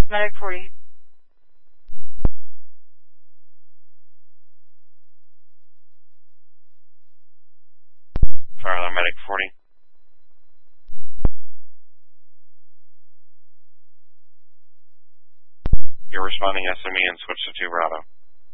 Medic 40. Fire alarm medic 40. You're responding SME and switch to 2 Bravo.